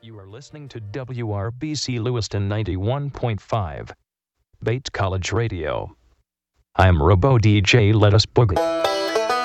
You are listening to WRBC Lewiston 91.5, Bates College Radio. I'm Robo DJ. Let us boogie.